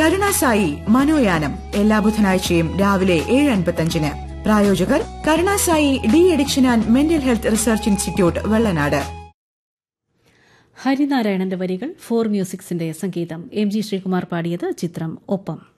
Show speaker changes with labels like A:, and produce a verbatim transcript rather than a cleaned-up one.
A: കരുണാസായി മനോയാനം എല്ലാ ബുധനാഴ്ചയും രാവിലെ ഏഴ് അൻപത്തഞ്ചിന്. പ്രായോജകർ Karunasai de addiction and mental health research institute Vellanad.
B: ഹരിനാരായണന്റെ വരികൾ, ഫോർ മ്യൂസിക്സിന്റെ സംഗീതം. എം ജി ശ്രീകുമാർ പാടിയത്. ചിത്രം ഒപ്പം.